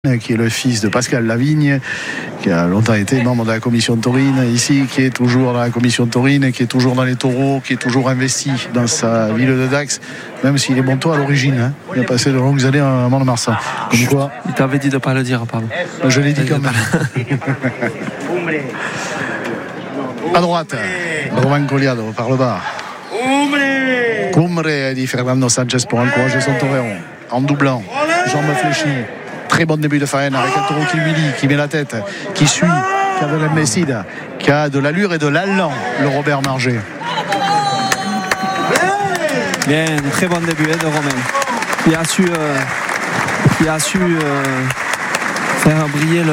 qui est le fils de Pascal Lavigne, qui a longtemps été membre de la commission de taurine ici, qui est toujours dans la commission de taurine, qui est toujours dans les taureaux, qui est toujours investi dans sa ville de Dax, même s'il est montois à l'origine. Il a passé de longues années à Mont-de-Marsan. Il t'avait dit de ne pas le dire, pardon. Je l'ai dit quand même. À droite, Romain Colliado par le bas. Cumbre, dit Fernando Sanchez pour encourager son torero. En doublant, jambes fléchies. Très bon début de faine avec un taureau qui humilie, qui met la tête, qui suit, qui a de l'investida, qui a de l'allure et de l'allant, le Robert Marger. Bien, très bon début de Romain. Qui a su faire briller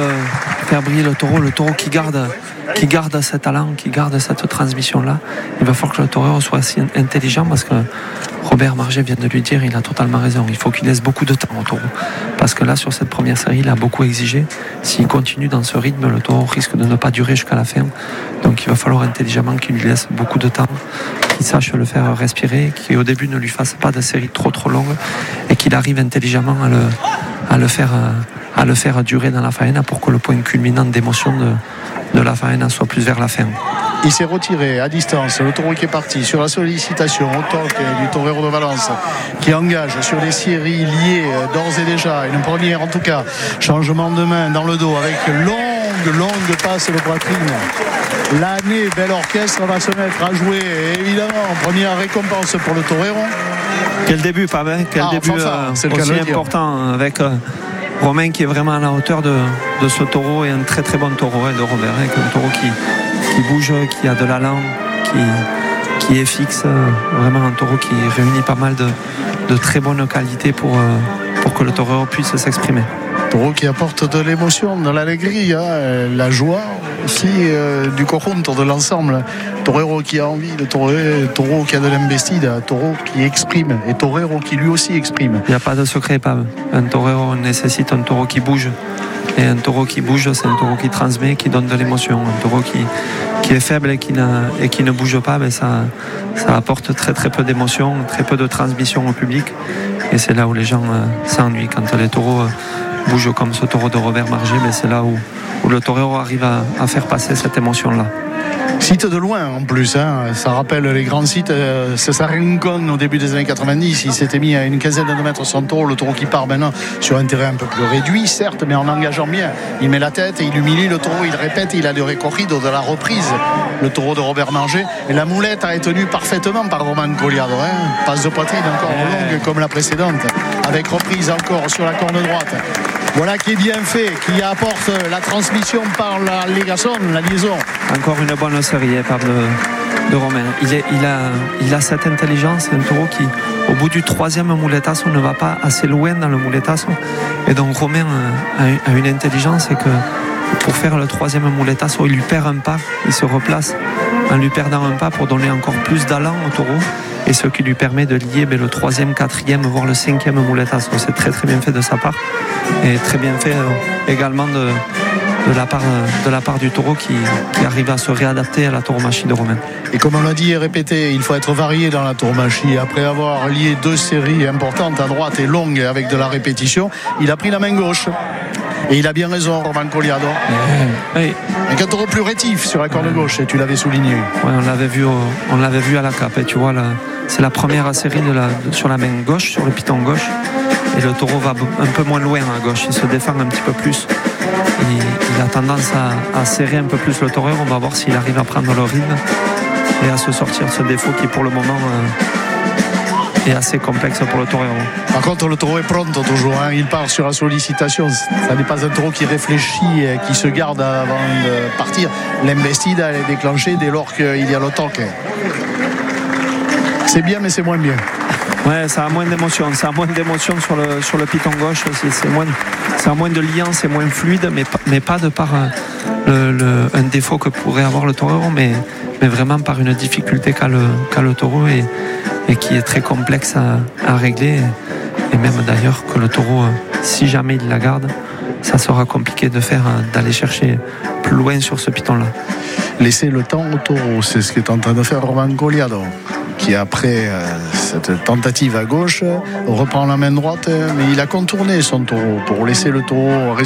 le taureau qui garde cet talent, qui garde cette transmission-là. Il va falloir que le taureau soit assez intelligent parce que Robert Marger vient de lui dire, il a totalement raison. Il faut qu'il laisse beaucoup de temps au taureau. Parce que là, sur cette première série, il a beaucoup exigé. S'il continue dans ce rythme, le taureau risque de ne pas durer jusqu'à la fin. Donc il va falloir intelligemment qu'il lui laisse beaucoup de temps, qu'il sache le faire respirer, qu'au début ne lui fasse pas de série trop longue et qu'il arrive intelligemment à le faire durer dans la faena pour que le point culminant d'émotion de la faena soit plus vers la fin. Il s'est retiré à distance, le taureau qui est parti sur la sollicitation au toc du torero de Valence, qui engage sur des séries liées d'ores et déjà, une première en tout cas, changement de main dans le dos avec longue passe de poitrine. L'année bel orchestre va se mettre à jouer, et évidemment, première récompense pour le torero. Quel début, Pavel, c'est aussi important avec Romain qui est vraiment à la hauteur de ce taureau, et un très très bon taureau de Robert, avec un taureau qui bouge, qui a de l'allant, qui est fixe, vraiment un taureau qui réunit pas mal de très bonnes qualités pour que le taureau puisse s'exprimer. Taureau qui apporte de l'émotion, de l'allégrie, la joie aussi du conjunto, de l'ensemble. Torero qui a envie, le taureau qui a de l'investida, taureau qui exprime, et torero qui lui aussi exprime. Il n'y a pas de secret, Pab. Un torero nécessite un taureau qui bouge. Et un taureau qui bouge, c'est un taureau qui transmet, qui donne de l'émotion. Un taureau qui est faible et qui ne bouge pas, mais ça apporte très très peu d'émotion, très peu de transmission au public. Et c'est là où les gens s'ennuient. Quand les taureaux bougent comme ce taureau de Robert Marger, mais c'est là où le taureau arrive à faire passer cette émotion-là. Site de loin en plus, ça rappelle les grands sites. César Rincon au début des années 90, il s'était mis à une quinzaine de mètres son taureau, le taureau qui part maintenant sur un terrain un peu plus réduit certes, mais en engageant bien. Il met la tête et il humilie le taureau, il répète, il a le recorrido de la reprise, le taureau de Robert Marger. Et la moulette a été tenue parfaitement par Romain Colliado, passe de poitrine encore longue comme la précédente, avec reprise encore sur la corne droite. Voilà qui est bien fait, qui apporte la transmission par la liaison. Encore une bonne série de Romain. Il a cette intelligence, un taureau qui, au bout du troisième mouletasso, ne va pas assez loin dans le mouletasso. Et donc Romain a une intelligence, et que pour faire le troisième mouletasso, il lui perd un pas, il se replace en lui perdant un pas pour donner encore plus d'allant au taureau. Et ce qui lui permet de lier le troisième, quatrième, voire le cinquième mouletasso. C'est très très bien fait de sa part, et très bien fait également de la part du taureau qui arrive à se réadapter à la tauromachie de Romain. Et comme on l'a dit et répété, il faut être varié dans la tauromachie. Après avoir lié deux séries importantes à droite et longues avec de la répétition, il a pris la main gauche. Et il a bien raison, Romain Colliado. Oui. Avec un taureau plus rétif sur la corne gauche, et tu l'avais souligné. Oui, on l'avait vu à la cape. Et tu vois, c'est la première série sur la main gauche, sur le piton gauche. Et le taureau va un peu moins loin à gauche. Il se défend un petit peu plus. Il a tendance à serrer un peu plus le taureau. On va voir s'il arrive à prendre le rythme et à se sortir de ce défaut qui, pour le moment, est assez complexe pour le taureau. Par contre, le taureau est pronto toujours. Il part sur la sollicitation. Ça n'est pas un taureau qui réfléchit, qui se garde avant de partir. L'investida, elle est déclenchée dès lors qu'il y a le toc. C'est bien, mais c'est moins bien. Ouais, ça a moins d'émotion. Ça a moins d'émotion sur le piton gauche. Ça a moins de lien, c'est moins fluide, mais pas de par un défaut que pourrait avoir le taureau, mais vraiment par une difficulté qu'a le taureau, et qui est très complexe à régler. Et même d'ailleurs que le taureau, si jamais il la garde, ça sera compliqué d'aller chercher plus loin sur ce piton-là. Laisser le temps au taureau, c'est ce qu'est en train de faire Romain Colliado, qui après cette tentative à gauche, reprend la main droite, mais il a contourné son taureau pour laisser le taureau